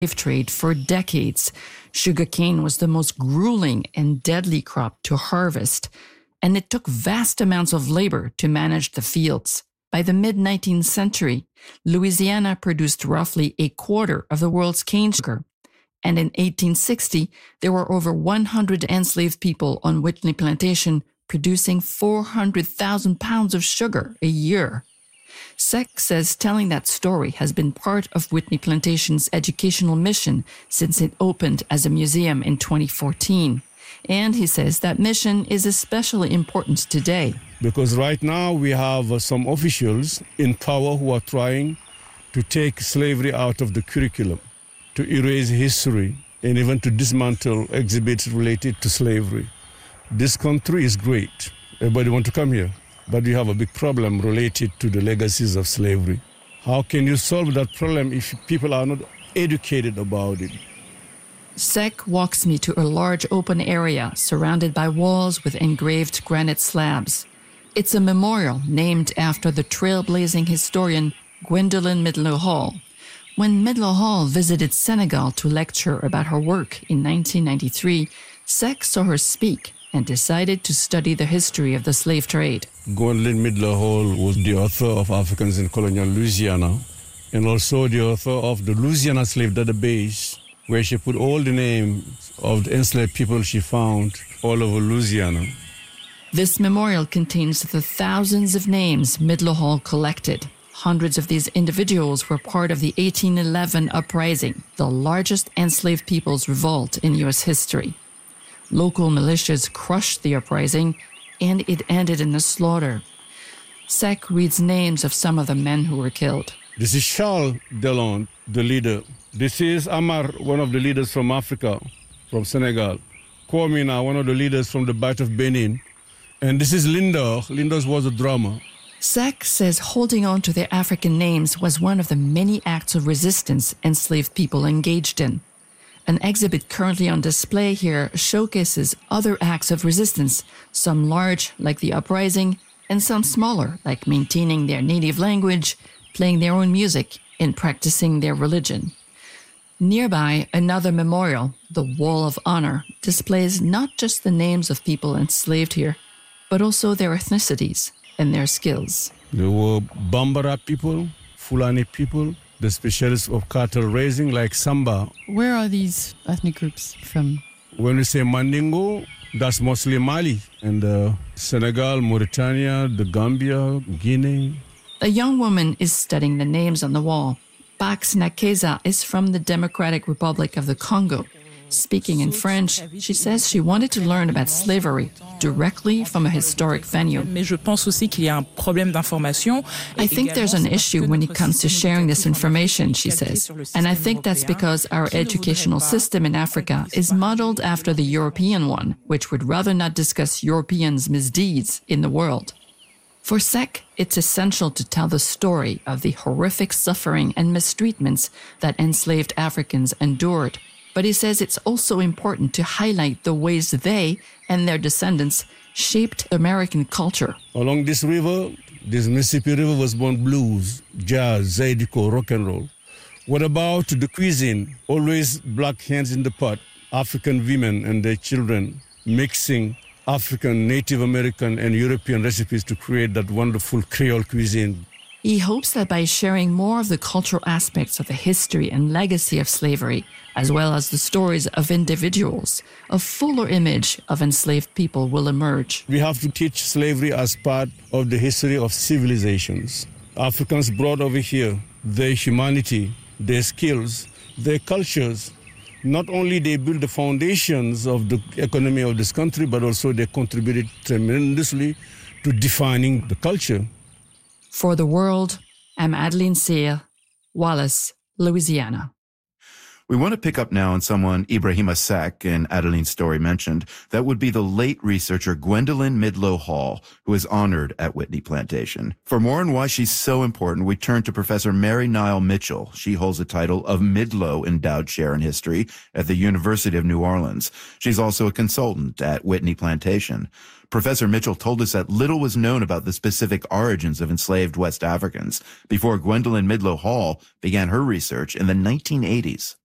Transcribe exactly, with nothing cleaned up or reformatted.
slave trade for decades. Sugarcane was the most grueling and deadly crop to harvest, and it took vast amounts of labor to manage the fields. By the mid-nineteenth century, Louisiana produced roughly a quarter of the world's cane sugar. And in eighteen sixty, there were over one hundred enslaved people on Whitney Plantation producing four hundred thousand pounds of sugar a year. Seck says telling that story has been part of Whitney Plantation's educational mission since it opened as a museum in twenty fourteen. And he says that mission is especially important today. Because right now we have uh, some officials in power who are trying to take slavery out of the curriculum, to erase history, and even to dismantle exhibits related to slavery. This country is great. Everybody wants to come here. But we have a big problem related to the legacies of slavery. How can you solve that problem if people are not educated about it? Seck walks me to a large open area surrounded by walls with engraved granite slabs. It's a memorial named after the trailblazing historian Gwendolyn Midlo Hall. When Midlo Hall visited Senegal to lecture about her work in nineteen ninety-three, Seck saw her speak and decided to study the history of the slave trade. Gwendolyn Midlo Hall was the author of Africans in Colonial Louisiana and also the author of the Louisiana Slave Database, where she put all the names of the enslaved people she found all over Louisiana. This memorial contains the thousands of names Midlo Hall collected. Hundreds of these individuals were part of the eighteen eleven uprising, the largest enslaved people's revolt in U S history. Local militias crushed the uprising, and it ended in a slaughter. Seck reads names of some of the men who were killed. This is Charles Delon, the leader. This is Amar, one of the leaders from Africa, from Senegal. Kwamina, one of the leaders from the Bight of Benin. And this is Lindor. Lindor was a drummer. Seck says holding on to their African names was one of the many acts of resistance enslaved people engaged in. An exhibit currently on display here showcases other acts of resistance, some large, like the uprising, and some smaller, like maintaining their native language, playing their own music, and practicing their religion. Nearby, another memorial, the Wall of Honor, displays not just the names of people enslaved here, but also their ethnicities and their skills. There were Bambara people, Fulani people, the specialists of cattle raising like Samba. Where are these ethnic groups from? When we say Mandingo, that's mostly Mali and uh, Senegal, Mauritania, the Gambia, Guinea. A young woman is studying the names on the wall. Pax Nakeza is from the Democratic Republic of the Congo. Speaking in French, she says she wanted to learn about slavery directly from a historic venue. I think there's an issue when it comes to sharing this information, she says. And I think that's because our educational system in Africa is modeled after the European one, which would rather not discuss Europeans' misdeeds in the world. For Seck, it's essential to tell the story of the horrific suffering and mistreatments that enslaved Africans endured. But he says it's also important to highlight the ways they and their descendants shaped American culture. Along this river, this Mississippi River was born blues, jazz, zydeco, rock and roll. What about the cuisine? Always black hands in the pot, African women and their children mixing African, Native American, and European recipes to create that wonderful Creole cuisine. He hopes that by sharing more of the cultural aspects of the history and legacy of slavery, as well as the stories of individuals, a fuller image of enslaved people will emerge. We have to teach slavery as part of the history of civilizations. Africans brought over here their humanity, their skills, their cultures. Not only they built the foundations of the economy of this country, but also they contributed tremendously to defining the culture. For the World, I'm Adeline Cyr, Wallace, Louisiana. We want to pick up now on someone Ibrahima Seck in Adeline's story mentioned. That would be the late researcher Gwendolyn Midlo Hall, who is honored at Whitney Plantation. For more on why she's so important, we turn to Professor Mary Nile Mitchell. She holds the title of Midlo Endowed Chair in History at the University of New Orleans. She's also a consultant at Whitney Plantation. Professor Mitchell told us that little was known about the specific origins of enslaved West Africans before Gwendolyn Midlo Hall began her research in the nineteen eighties.